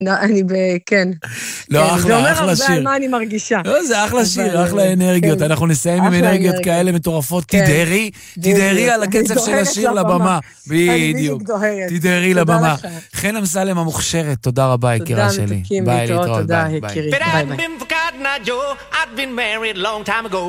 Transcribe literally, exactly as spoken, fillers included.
אני ב... כן. לא, אחלה, אחלה שיר. זה אומר הרבה על מה אני מרגישה. לא, זה אחלה שיר, אחלה אנרגיות. אנחנו נסיים עם אנרגיות כאלה מטורפות. תדהרי, תדהרי על הקצב של השיר לבמה. בדיוק. תדהרי לבמה. חן אמסלם המוכשרת, תודה רבה, יקירה שלי. תודה, מתוקים, להתראות, תודה, יקירי. ביי ביי.